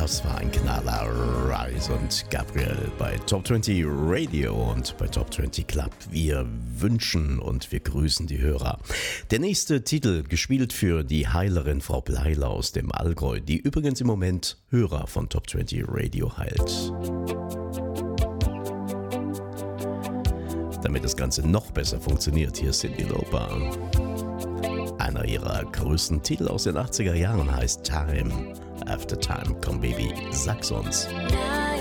Das war ein Knaller. Rise und Gabriel bei Top 20 Radio und bei Top 20 Club. Wir wünschen und wir grüßen die Hörer. Der nächste Titel, gespielt für die Heilerin Frau Bleiler aus dem Allgäu, die übrigens im Moment Hörer von Top 20 Radio heilt. Damit das Ganze noch besser funktioniert, hier ist Cyndi Lauper. Einer ihrer größten Titel aus den 80er Jahren heißt Time After Time. Komm Baby, sag's uns.